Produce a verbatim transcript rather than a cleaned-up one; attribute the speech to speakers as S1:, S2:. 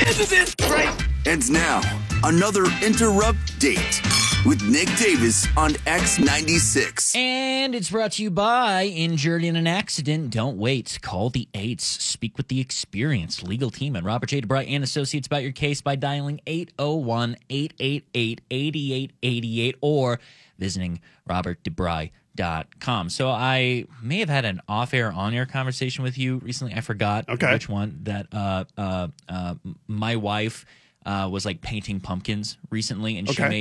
S1: Right. And now, another Interrupt Date with Nick Davis on X ninety-six.
S2: And it's brought to you by Injured in an Accident. Don't wait. Call the eights. Speak with the experienced legal team at Robert J. DeBry and Associates about your case by dialing eight oh one, eight eight eight, eight eight eight eight or visiting robert debry dot com. So I may have had an off-air, on-air conversation with you recently. I forgot
S3: Okay.
S2: which one. That uh, uh, uh, my wife uh, was like painting pumpkins recently, and she
S3: Okay.
S2: made